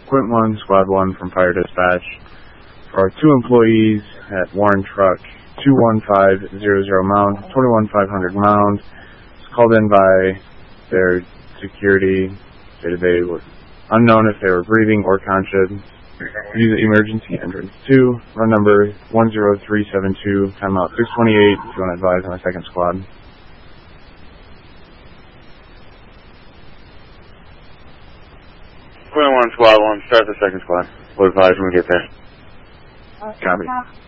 Quint 1, Squad 1 from Fire Dispatch. For our 2 employees at Warren Truck, 21500 Mound, 21500 Mound. It's called in by their security. Stated they were unknown if they were breathing or conscious. Use the emergency entrance 2, run number 10372, timeout 628, if you want to advise on the second squad. Quint 1, Squad 1, start the second squad. We'll advise when we get there. Copy.